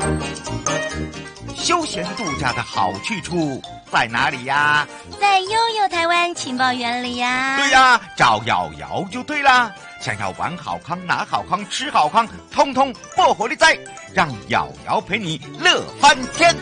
休闲度假的好去处在哪里呀？ 在悠悠台湾情报园里呀。 对呀，找瑶瑶就对啦。想要玩好康、拿好康、吃好康，通通破火力在，让瑶瑶陪你乐翻天。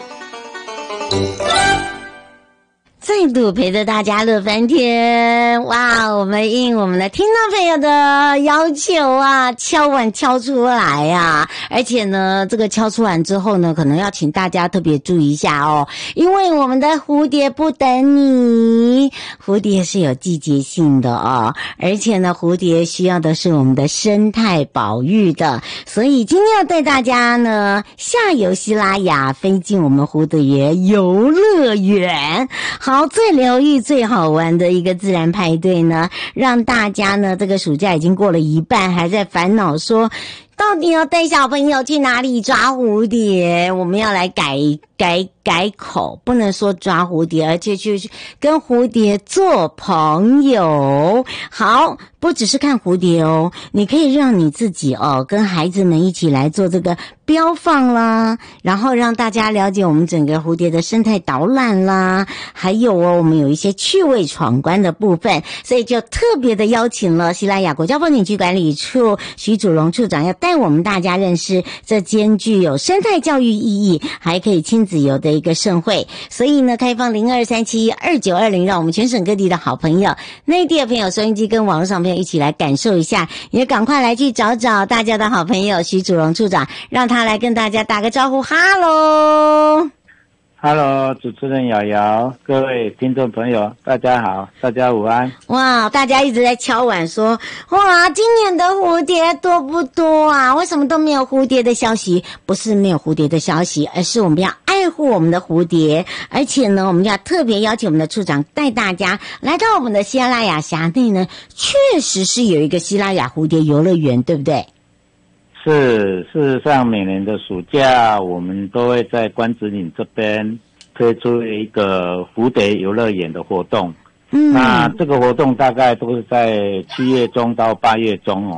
再度陪着大家乐翻天，哇！我们应我们的听众朋友的要求啊，敲碗敲出来啊！而且呢，这个敲出完之后呢，可能要请大家特别注意一下哦，因为我们的蝴蝶不等你，蝴蝶是有季节性的哦，而且呢，蝴蝶需要的是我们的生态保育的，所以今天要带大家呢下游西拉雅，飞进我们蝴蝶游乐园。好，最疗愈、最好玩的一个自然派对呢，让大家呢这个暑假已经过了一半，还在烦恼说，到底要带小朋友去哪里抓蝴蝶？我们要来改口，不能说抓蝴蝶，而且去跟蝴蝶做朋友。好，不只是看蝴蝶哦，你可以让你自己哦，跟孩子们一起来做这个标放啦，然后让大家了解我们整个蝴蝶的生态导览啦，还有哦，我们有一些趣味闯关的部分，所以就特别的邀请了西拉雅国家风景区管理处徐祖荣处长，要带我们大家认识这兼具有生态教育意义，还可以亲子游的一个盛会。所以呢，开放02372920，让我们全省各地的好朋友、内地的朋友、收音机跟网络上朋友一起来感受一下，也赶快来去找找大家的好朋友徐祖荣处长，让他来跟大家打个招呼。哈喽 Hello， 主持人瑶瑶，各位听众朋友，大家好，大家午安。 哇，大家一直在敲碗说，哇，今年的蝴蝶多不多啊？为什么都没有蝴蝶的消息？不是没有蝴蝶的消息，而是我们要爱护我们的蝴蝶，而且呢，我们要特别邀请我们的处长带大家来到我们的西拉雅辖内呢，确实是有一个西拉雅蝴蝶游乐园，对不对？ 是，事实上每年的暑假，我们都会在关子岭这边推出一个蝴蝶游乐园的活动。那这个活动大概都是在7月中到8月中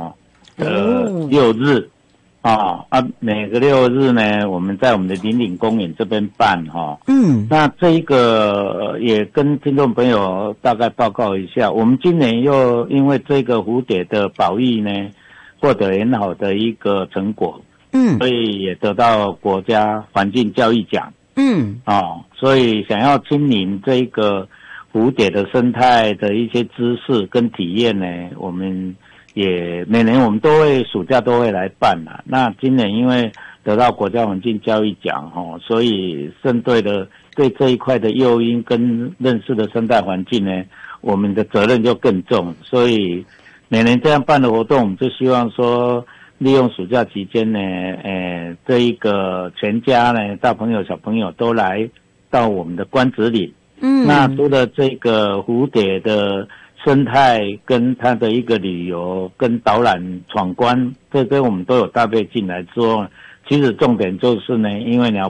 6日每个6日呢，我们在我们的林岭公园这边办那这一个也跟听众朋友大概报告一下，我们今年又因为这个蝴蝶的保育呢，获得很好的一个成果，所以也得到国家环境教育奖，所以想要亲临这个蝴蝶的生态的一些知识跟体验呢，我们也每年我们都会暑假都会来办啦。那今年因为得到国家环境教育奖所以针对的对这一块的诱因跟认识的生态环境呢，我们的责任就更重，所以每年这样办的活动，我们就希望说，利用暑假期间呢，这一个全家呢，大朋友小朋友都来到我们的关子岭。那除了这个蝴蝶的生态跟它的一个旅游跟导览闯关，这边我们都有搭配进来之后，其实重点就是呢，因为你要